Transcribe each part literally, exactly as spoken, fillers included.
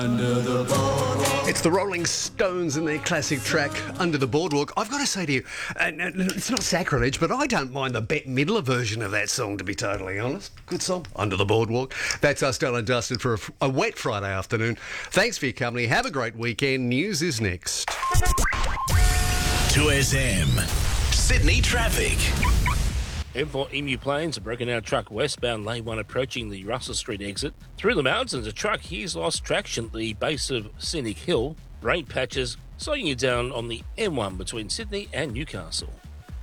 Under the boardwalk. It's the Rolling Stones and their classic track, Under the Boardwalk. I've got to say to you, and it's not sacrilege, but I don't mind the Bette Midler version of that song, to be totally honest. Good song, Under the Boardwalk. That's us done and dusted for a, a wet Friday afternoon. Thanks for your company. Have a great weekend. News is next. two S M. Sydney traffic. M four Emu Plains, a broken out truck westbound lane one approaching the Russell Street exit. Through the mountains, a truck here's lost traction at the base of Scenic Hill. Rain patches slowing you down on the M one between Sydney and Newcastle.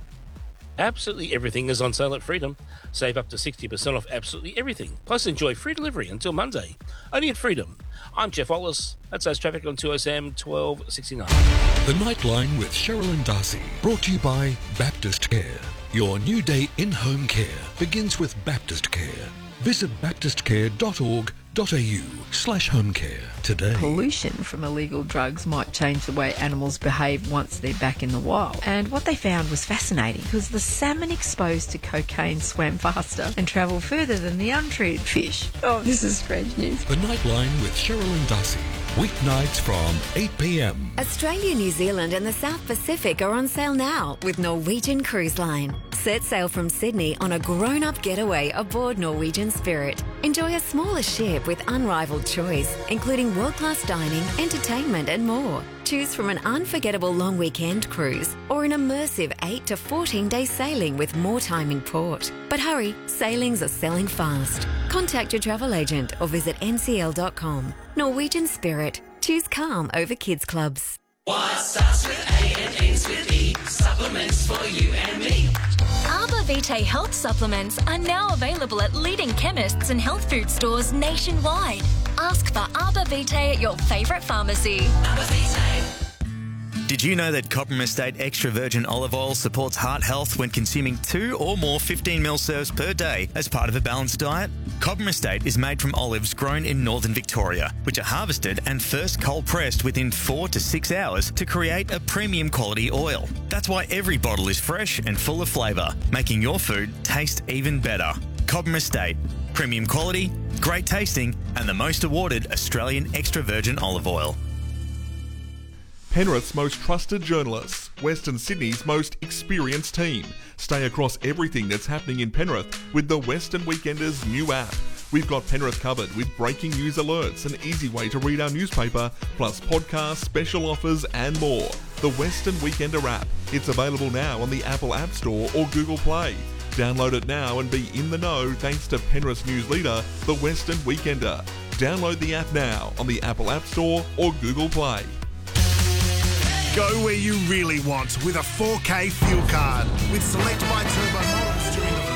Absolutely everything is on sale at Freedom. Save up to sixty percent off absolutely everything. Plus enjoy free delivery until Monday. Only at Freedom. I'm Jeff Wallace. That's our traffic on two S M twelve sixty-nine. The Nightline with Cheryl and Darcy. Brought to you by Baptist Care. Your new day in-home care begins with Baptist Care. Visit baptist care dot org dot a u slash home care today. Pollution from illegal drugs might change the way animals behave once they're back in the wild. And what they found was fascinating because the salmon exposed to cocaine swam faster and travelled further than the untreated fish. Oh, this is strange news. The Nightline with Cheryl and Darcy. Weeknights from eight p.m. Australia, New Zealand and the South Pacific are on sale now with Norwegian Cruise Line. Set sail from Sydney on a grown-up getaway aboard Norwegian Spirit. Enjoy a smaller ship with unrivaled choice, including world-class dining, entertainment and more. Choose from an unforgettable long weekend cruise or an immersive eight to fourteen day sailing with more time in port. But hurry, sailings are selling fast. Contact your travel agent or visit n c l dot com. Norwegian Spirit. Choose calm over kids clubs. What starts with A and ends with E? Supplements for you and me. Arbor Vitae health supplements are now available at leading chemists and health food stores nationwide. Ask for Arbor Vitae at your favourite pharmacy. Arbor Vitae. Did you know that Cobram Estate Extra Virgin Olive Oil supports heart health when consuming two or more fifteen milliliter serves per day as part of a balanced diet? Cobram Estate is made from olives grown in northern Victoria, which are harvested and first cold pressed within four to six hours to create a premium quality oil. That's why every bottle is fresh and full of flavour, making your food taste even better. Cobram Estate. Premium quality, great tasting, and the most awarded Australian extra virgin olive oil. Penrith's most trusted journalists, Western Sydney's most experienced team. Stay across everything that's happening in Penrith with the Western Weekenders new app. We've got Penrith covered with breaking news alerts, an easy way to read our newspaper, plus podcasts, special offers and more. The Western Weekender app. It's available now on the Apple App Store or Google Play. Download it now and be in the know thanks to Penrith's news leader, the Western Weekender. Download the app now on the Apple App Store or Google Play. Go where you really want with a four K fuel card. With Select by Turbo models during the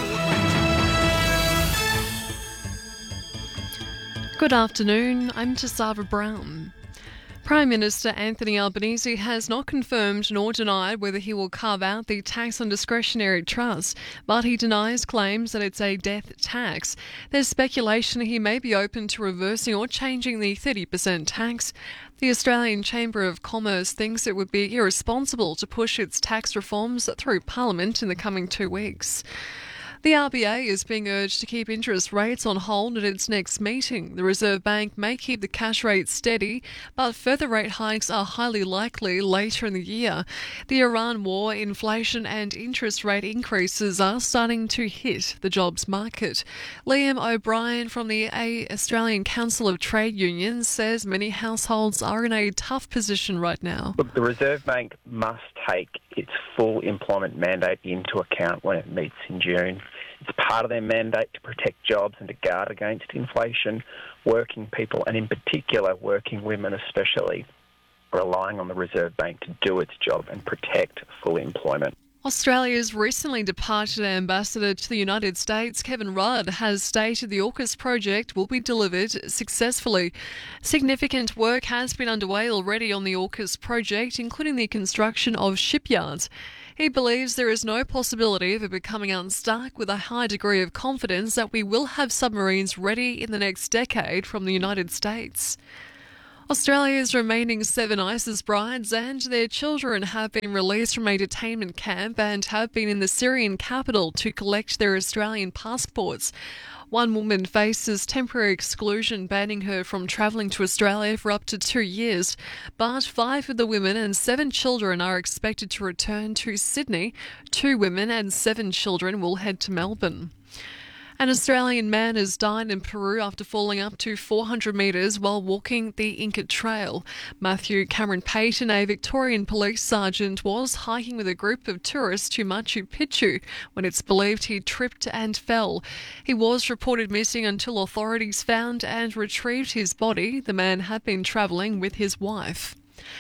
Ford. Good afternoon, I'm Tasava Brown. Prime Minister Anthony Albanese has not confirmed nor denied whether he will carve out the tax on discretionary trust, but he denies claims that it's a death tax. There's speculation he may be open to reversing or changing the thirty percent tax. The Australian Chamber of Commerce thinks it would be irresponsible to push its tax reforms through Parliament in the coming two weeks. The R B A is being urged to keep interest rates on hold at its next meeting. The Reserve Bank may keep the cash rate steady, but further rate hikes are highly likely later in the year. The Iran war, inflation and interest rate increases are starting to hit the jobs market. Liam O'Brien from the Australian Council of Trade Unions says many households are in a tough position right now. Look, the Reserve Bank must take its full employment mandate into account when it meets in June. It's part of their mandate to protect jobs and to guard against inflation. Working people, and in particular working women especially, relying on the Reserve Bank to do its job and protect full employment. Australia's recently departed ambassador to the United States, Kevin Rudd, has stated the AUKUS project will be delivered successfully. Significant work has been underway already on the AUKUS project, including the construction of shipyards. He believes there is no possibility of it becoming unstuck, with a high degree of confidence that we will have submarines ready in the next decade from the United States. Australia's remaining seven ISIS brides and their children have been released from a detainment camp and have been in the Syrian capital to collect their Australian passports. One woman faces temporary exclusion banning her from travelling to Australia for up to two years, but five of the women and seven children are expected to return to Sydney. Two women and seven children will head to Melbourne. An Australian man has died in Peru after falling up to four hundred metres while walking the Inca Trail. Matthew Cameron Payton, a Victorian police sergeant, was hiking with a group of tourists to Machu Picchu when it's believed he tripped and fell. He was reported missing until authorities found and retrieved his body. The man had been travelling with his wife.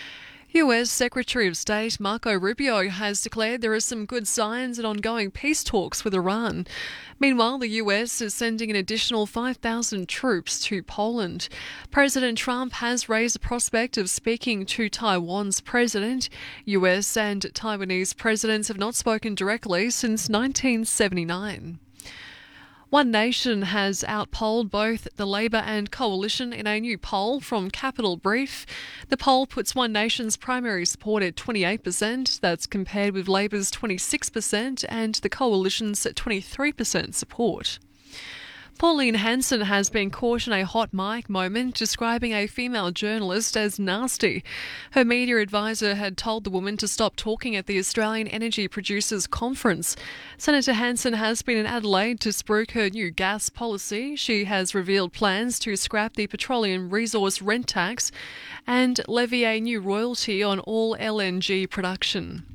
U S Secretary of State Marco Rubio has declared there are some good signs in ongoing peace talks with Iran. Meanwhile, the U S is sending an additional five thousand troops to Poland. President Trump has raised the prospect of speaking to Taiwan's president. U S and Taiwanese presidents have not spoken directly since nineteen seventy-nine. One Nation has outpolled both the Labor and Coalition in a new poll from Capital Brief. The poll puts One Nation's primary support at twenty-eight percent. That's compared with Labor's twenty-six percent and the Coalition's twenty-three percent support. Pauline Hanson has been caught in a hot mic moment, describing a female journalist as nasty. Her media advisor had told the woman to stop talking at the Australian Energy Producers Conference. Senator Hanson has been in Adelaide to spruik her new gas policy. She has revealed plans to scrap the petroleum resource rent tax and levy a new royalty on all L N G production.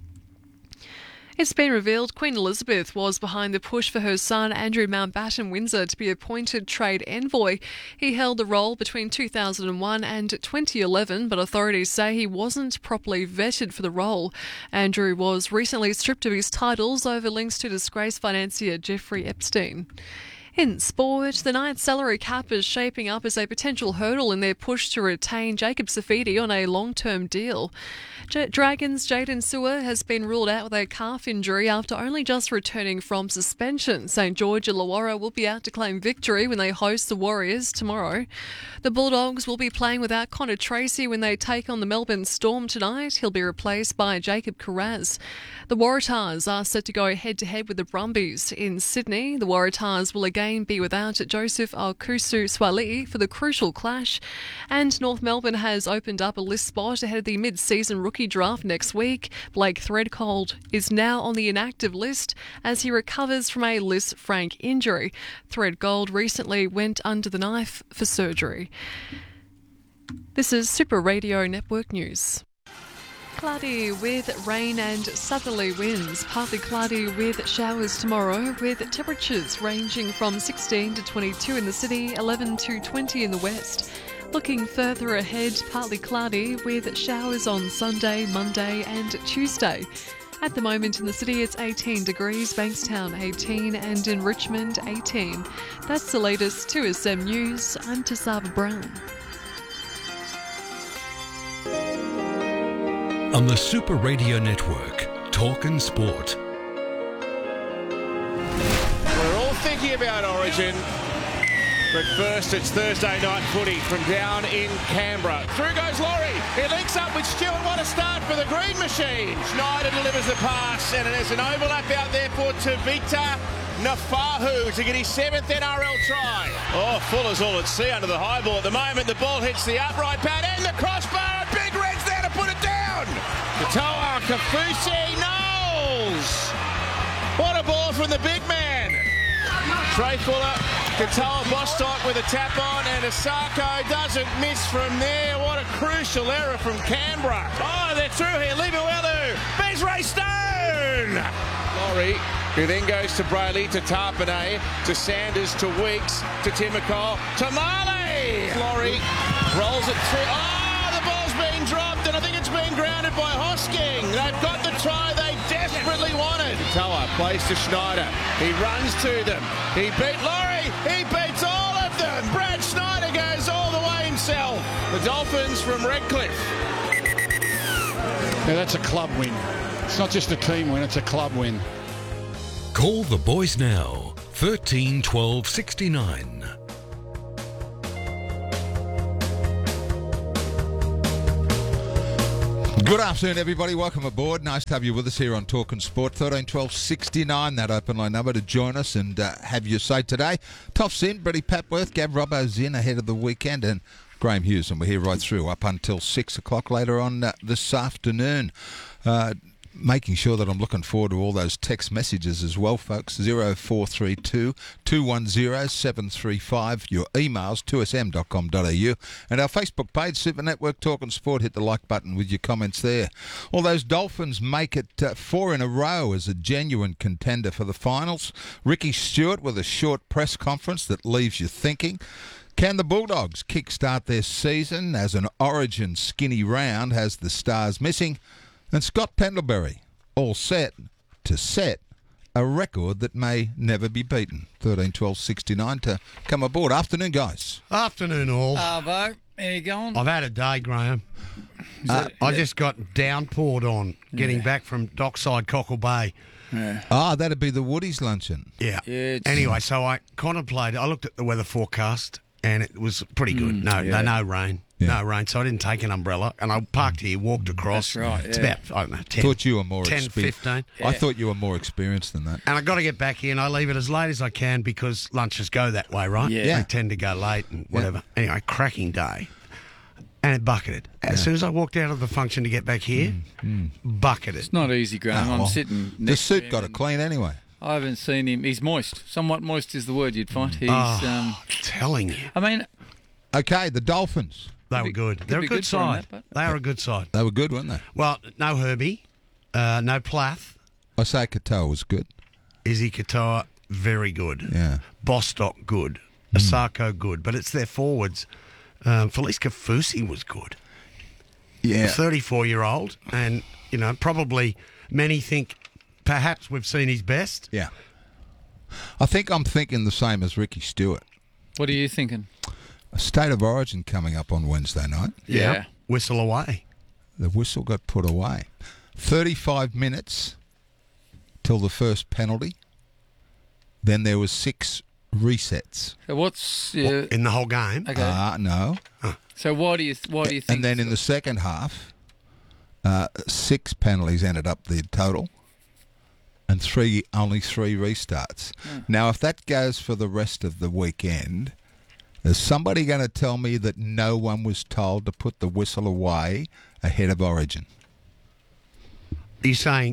It's been revealed Queen Elizabeth was behind the push for her son Andrew Mountbatten Windsor to be appointed trade envoy. He held the role between two thousand one and twenty eleven, but authorities say he wasn't properly vetted for the role. Andrew was recently stripped of his titles over links to disgraced financier Jeffrey Epstein. In sport, the Knights' salary cap is shaping up as a potential hurdle in their push to retain Jacob Safidi on a long-term deal. J- Dragons' Jaden Sewer has been ruled out with a calf injury after only just returning from suspension. St George Illawarra will be out to claim victory when they host the Warriors tomorrow. The Bulldogs will be playing without Connor Tracy when they take on the Melbourne Storm tonight. He'll be replaced by Jacob Carraz. The Waratahs are set to go head-to-head with the Brumbies in Sydney. The Waratahs will again be without Joseph Alkusu Swali'i for the crucial clash. And North Melbourne has opened up a list spot ahead of the mid-season rookie draft next week. Blake Threadgold is now on the inactive list as he recovers from a Liz Frank injury. Threadgold recently went under the knife for surgery. This is Super Radio Network News. Cloudy with rain and southerly winds. Partly cloudy with showers tomorrow, with temperatures ranging from sixteen to twenty-two in the city, eleven to twenty in the west. Looking further ahead, partly cloudy with showers on Sunday, Monday and Tuesday. At the moment in the city, it's eighteen degrees, Bankstown eighteen and in Richmond eighteen. That's the latest two S M News. I'm Tasava Brown. On the Super Radio Network, Talk and Sport. We're all thinking about Origin, but first it's Thursday night footy from down in Canberra. Through goes Laurie. He links up with Stewart. What a start for the Green Machine. Schneider delivers the pass, and there's an overlap out there for Tavita Nafahu to get his seventh N R L try. Oh, Fuller's all at sea under the high ball at the moment. The ball hits the upright pad and the crossbar. Big Red's there to put it down. Katoa Kafusi Knowles. What a ball from the big man. Trey Fuller, Katoa Bostock with a tap on, and Asako doesn't miss from there. What a crucial error from Canberra. Oh, they're through here. Libuelu, Bezray Stone. Laurie, who then goes to Brayley, to Tarpanay, to Sanders, to Weeks, to Timoko, to Marley. Laurie rolls it through. Oh, the ball's being dropped, and I think it's been grounded by Hosking. They've got the try they desperately wanted. Toa plays to Schneider. He runs to them. He beat Laurie. He beats all of them. Brad Schneider goes all the way himself. The Dolphins from Redcliffe. Yeah, that's a club win. It's not just a team win, it's a club win. Call the boys now. thirteen twelve sixty-nine. Good afternoon, everybody. Welcome aboard. Nice to have you with us here on Talkin' Sport. thirteen twelve sixty-nine, that open line number to join us and uh, have your say today. Toff's in, Brady Papworth, Gav Robbo's in ahead of the weekend, and Graham Hughes, and we're here right through up until six o'clock later on uh, this afternoon. Uh, making sure that I'm looking forward to all those text messages as well, folks. zero four three two, two one zero, seven three five. Your emails, two s m dot com dot a u. And our Facebook page, Super Network Talkin' Sport. Hit the like button with your comments there. All those Dolphins make it uh, four in a row as a genuine contender for the finals. Ricky Stewart with a short press conference that leaves you thinking. Can the Bulldogs kickstart their season as an Origin skinny round has the stars missing? And Scott Pendlebury, all set to set a record that may never be beaten. thirteen twelve sixty-nine to come aboard. Afternoon, guys. Afternoon, all. Arvo, how you going? I've had a day, Graham. Uh, I just got downpoured on getting Yeah. back from Dockside Cockle Bay. Yeah. Ah, that'd be the Woodies luncheon. Yeah. Yeah, it's- Anyway, so I contemplated, I looked at the weather forecast and it was pretty good. Mm, no, yeah. no, no rain. No rain. So I didn't take an umbrella and I parked here, walked across. That's right, It's yeah. about, I don't know, ten. Thought you were more ten, experienced. fifteen. I thought you were more experienced than that. And I got to get back here, and I leave it as late as I can because lunches go that way, right? Yeah. Yeah. They tend to go late and whatever. Anyway, cracking day. And it bucketed. As soon as I walked out of the function to get back here, bucketed. It's not easy, Graham. Oh, I'm well, sitting The next to suit him got it and clean anyway. I haven't seen him. He's moist. Somewhat moist is the word you'd find. He's. Oh, um, telling you. I mean, Okay, the Dolphins. They were good. They're a be good good for 'em, side. that, They are a good side. They were good, weren't they? Well, no Herbie, uh, no Plath. I say Katoa was good. Izzy Katoa, very good. Yeah. Bostock, good. Asako, good. But it's their forwards. Um, Felice Kafusi was good. Yeah. A thirty-four-year-old, and, you know, probably many think perhaps we've seen his best. Yeah. I think I'm thinking the same as Ricky Stewart. what are you thinking? A State of Origin coming up on Wednesday night. Yeah. Whistle away. The whistle got put away. thirty-five minutes till the first penalty. Then there was six resets. So what's uh, In the whole game. okay? Ah, no. so why do you why do you think? And then in the second half, uh, six penalties ended up the total, and three only three restarts. Now, if that goes for the rest of the weekend, is somebody going to tell me that no one was told to put the whistle away ahead of Origin? Are you saying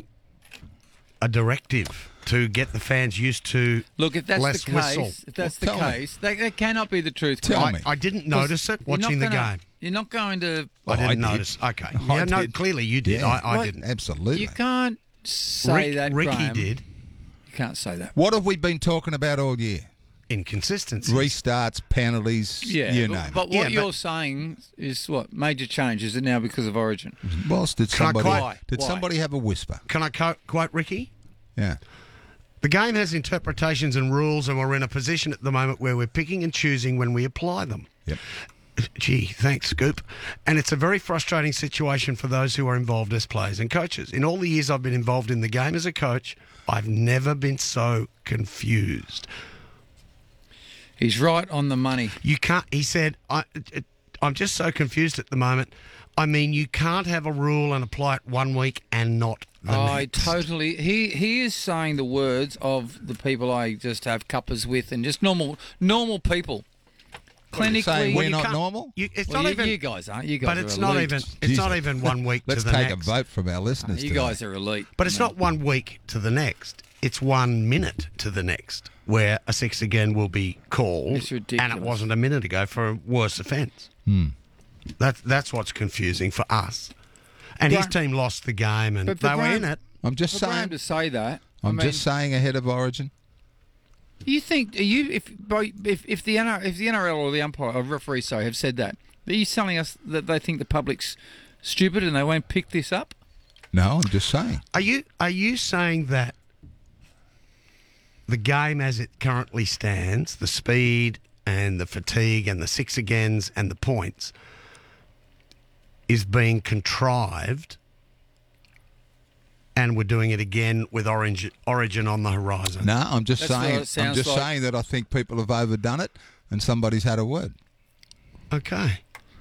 a directive to get the fans used to Look, if that's less the case, whistle? if that's Well, the tell me. case, that, that cannot be the truth. Tell Graham. me. I didn't 'Cause notice it you're not watching the gonna- game. You're not going to. I Oh, didn't I did. notice. Okay. I Yeah, no, did. clearly you did. Yeah. I, I What? didn't. Absolutely. You can't say Rick, that. Ricky Graham. did. You can't say that. What have we been talking about all year? Inconsistency. Restarts, penalties, Yeah, you but, name but it. what Yeah, you're but- saying is what major changes are now because of Origin. Boss, did Can I somebody quote- did Why? somebody have a whisper? Can I co- quote Ricky? Yeah. The game has interpretations and rules, and we're in a position at the moment where we're picking and choosing when we apply them. Yep. Gee, thanks, Scoop. And it's a very frustrating situation for those who are involved as players and coaches. In all the years I've been involved in the game as a coach, I've never been so confused. He's right on the money. You can't, he said, I, it, I'm just so confused at the moment. I mean, you can't have a rule and apply it one week and not the I next. totally. He he is saying the words of the people I just have cuppers with, and just normal normal people. Saying Clinically, we're you not can't- normal? You, it's well, not you, even. you guys aren't. You guys but are it's elite. not even. It's not Jeez. even one week Let's to the take next. a vote from our listeners. You today. guys are elite. But it's I mean, not one week to the next. It's one minute to the next, where a six again will be called, It's ridiculous. and it wasn't a minute ago for a worse offence. Hmm. That that's what's confusing for us. And his Graham- team lost the game, and But for they were Graham- in it. I'm just For saying. Graham to say that. I'm I mean, just saying ahead of Origin. You think are you if if if the N R, if the N R L or the umpire or referee sorry have said that, are you telling us that they think the public's stupid and they won't pick this up? No, I'm just saying. Are you are you saying that the game as it currently stands, the speed and the fatigue and the six agains and the points, is being contrived, and we're doing it again with Orange, Origin on the horizon? No, I'm just That's what saying. it I'm sounds just like. saying that I think people have overdone it, and somebody's had a word. Okay.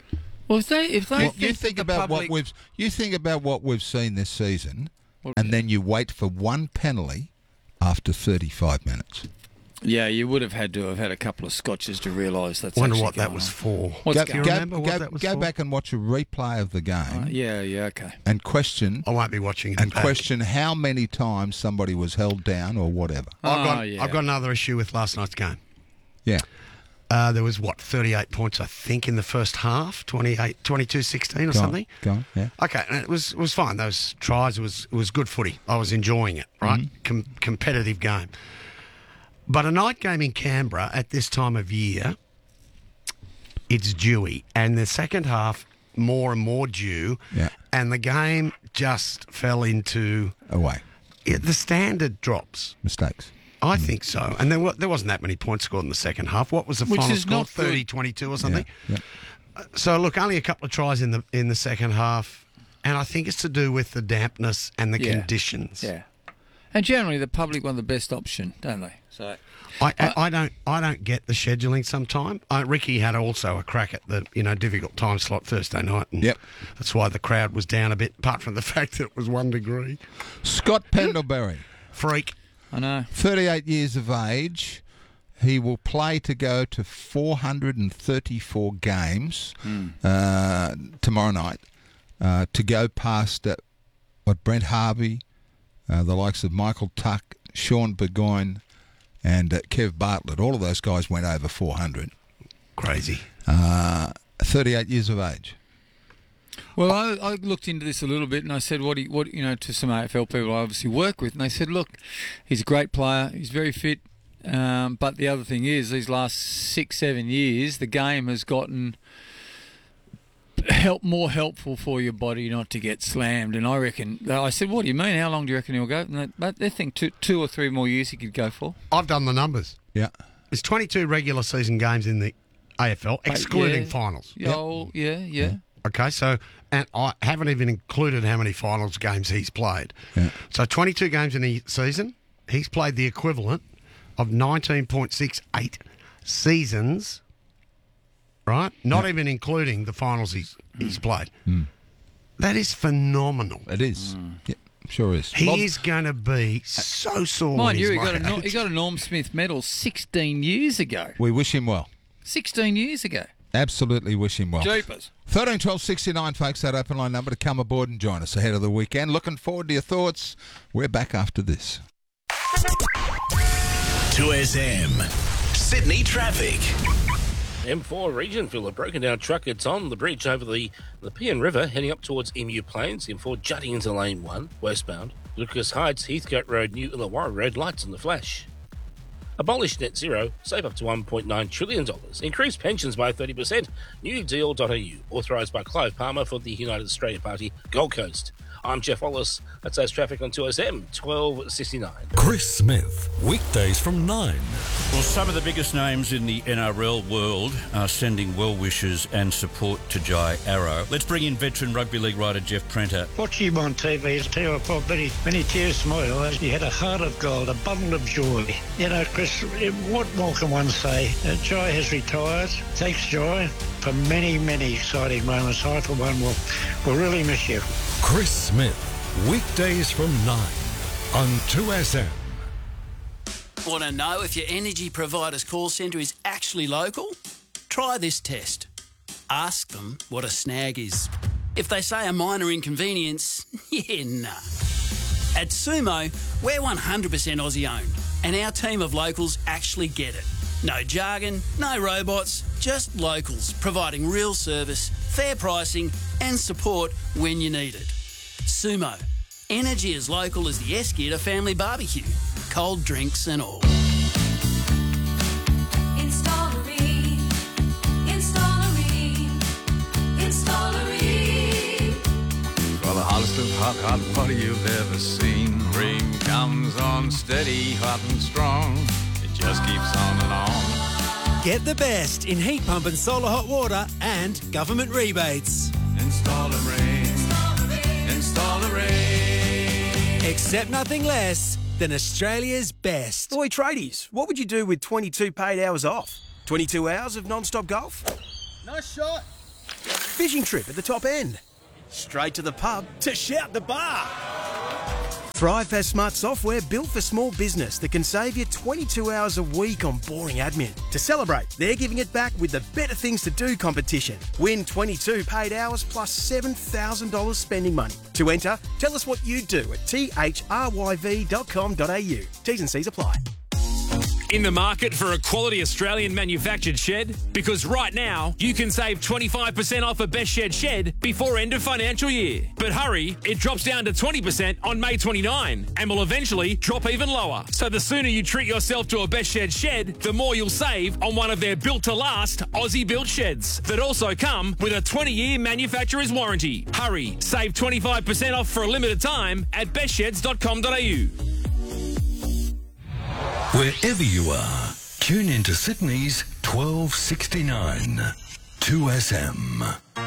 Well, if they if they you, you think about public... what we've you think about what we've seen this season, and then you wait for one penalty after thirty-five minutes. Yeah, you would have had to have had a couple of scotches to realise that's. Wonder actually what that going was on. for. What's go going go, remember what go, that was go for? back and watch a replay of the game. Uh, yeah, yeah, okay. And question. I won't be watching it. And back. question how many times somebody was held down or whatever. I've got Oh, yeah. I've got another issue with last night's game. Yeah. Uh, there was, what, thirty-eight points, I think, in the first half, twenty-eight, twenty-two sixteen or Go on, something. Go on, yeah. Okay, and it was it was fine. Those tries, it was it was good footy. I was enjoying it, right? Mm-hmm. Com- competitive game. But a night game in Canberra at this time of year, it's dewy. And the second half, more and more dew. Yeah. And the game just fell into... Away. Yeah, the standard drops. Mistakes. I think so. And there, were, there wasn't that many points scored in the second half. What was the Which final is score? not good. thirty twenty-two or something? Yeah. So, look, only a couple of tries in the in the second half. And I think it's to do with the dampness and the Yeah. conditions. Yeah. And generally, the public want the best option, don't they? So I, I, I don't I don't get the scheduling sometime. Uh, Ricky had also a crack at the you know difficult time slot Thursday night. And Yep. That's why the crowd was down a bit, apart from the fact that it was one degree. Scott Pendlebury. Freak. I know. thirty-eight years of age. He will play to go to four hundred thirty-four games Mm. uh, tomorrow night uh, to go past uh, what Brent Harvey, uh, the likes of Michael Tuck, Sean Burgoyne, and uh, Kev Bartlett. All of those guys went over four hundred. Crazy. Uh, thirty-eight years of age. Well, I, I looked into this a little bit, and I said, "What, do you, what, you know, to some A F L people I obviously work with," and they said, "Look, he's a great player. He's very fit, um, but the other thing is, these last six, seven years, the game has gotten help more helpful for your body not to get slammed." And I reckon, I said, "What do you mean? How long do you reckon he'll go?" And they, but they think two, two or three more years he could go for. I've done the numbers. Yeah. There's twenty-two regular season games in the A F L, excluding yeah. finals. Yeah, oh, yeah, yeah. Okay, so, and I haven't even included how many finals games he's played. Yeah. So twenty-two games in the season, he's played the equivalent of nineteen point six eight seasons, right? Not Yeah. even including the finals he's, he's played. Mm. That is phenomenal. It is. Yeah, sure is. He Lob- is going to be so sore. Mind when you, he's he got, a, my Nor- he age. got a Norm Smith medal sixteen years ago. We wish him well. sixteen years ago. Absolutely wish him well. Jeepers. thirteen twelve sixty-nine, folks, that open line number to come aboard and join us ahead of the weekend. Looking forward to your thoughts. We're back after this. two S M. Sydney traffic. M four region full of broken down truck. It's on the bridge over the, the Pean River heading up towards Emu Plains. M four jutting into lane one, westbound. Lucas Heights, Heathcote Road, New Illawarra Road, lights in the flash. Abolish net zero, save up to one point nine trillion dollars. Increase pensions by thirty percent. new deal dot a u. Authorised by Clive Palmer for the United Australia Party, Gold Coast. I'm Jeff Wallace. That's those traffic on two S M, twelve sixty-nine. Chris Smith, weekdays from nine. Well, some of the biggest names in the N R L world are sending well wishes and support to Jai Arrow. Let's bring in veteran rugby league writer Jeff Prenter. Watching him on T V, I tell you, I brought many, many tears to my eyes. He had a heart of gold, a bundle of joy. You know, Chris, what more can one say? Uh, Jai has retired. Thanks, Jai, for many, many exciting moments. I, for one, will, will really miss you. Chris Smith, weekdays from nine on two S M. Want to know if your energy provider's call centre is actually local? Try this test. Ask them what a snag is. If they say a minor inconvenience, yeah, nah. At Sumo, we're one hundred percent Aussie owned, and our team of locals actually get it. No jargon, no robots, just locals providing real service, fair pricing and support when you need it. Sumo, energy as local as the Eskia family barbecue, cold drinks and all. Installery, Installery, Installery. For the hottest of hot, hot water you've ever seen. Ream comes on steady, hot and strong. It just keeps on and on. Get the best in heat pump and solar hot water and government rebates. Installery, Installery. Accept nothing less than Australia's best. Oi, tradies, what would you do with twenty-two paid hours off? twenty-two hours of non-stop golf? Nice shot. fishing trip at the top end. Straight to the pub to shout the bar. Thrive has smart software built for small business that can save you twenty-two hours a week on boring admin. To celebrate, they're giving it back with the Better Things to Do competition. Win twenty-two paid hours plus seven thousand dollars spending money. To enter, tell us what you do at t h r y v dot com dot a u. T's and C's apply. In the market for a quality Australian manufactured shed? Because right now, you can save twenty-five percent off a Best Shed shed before end of financial year. But hurry, it drops down to twenty percent on May twenty-ninth and will eventually drop even lower. So the sooner you treat yourself to a Best Shed shed, the more you'll save on one of their built-to-last Aussie-built sheds that also come with a twenty-year manufacturer's warranty. Hurry, save twenty-five percent off for a limited time at best sheds dot com dot a u. Wherever you are, tune into Sydney's twelve sixty-nine, two S M.